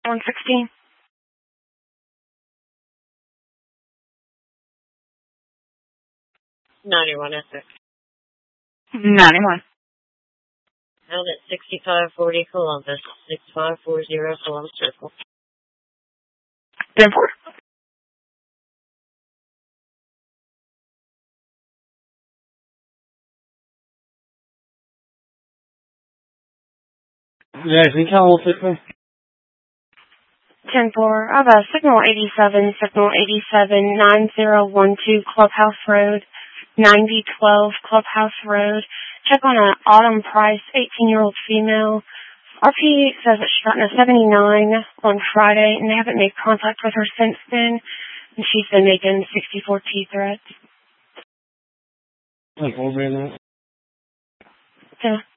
116. 91 Essex. 91. Held at 6540 Columbus. 6540 Columbus Circle. 10-4. Yeah, can you tell us me? 10-4. I have a signal 87, 9012 Clubhouse Road, 9012 Clubhouse Road. Check on an Autumn Price, 18-year-old female. RP says that she got in a 79 on Friday, and they haven't made contact with her since then. And she's been making 64 T threats. Like over there. Yeah.